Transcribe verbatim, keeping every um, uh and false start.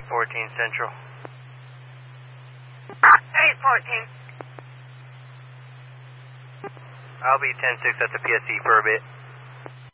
fourteen Central. eight fourteen. I'll be ten six at the P S C for a bit.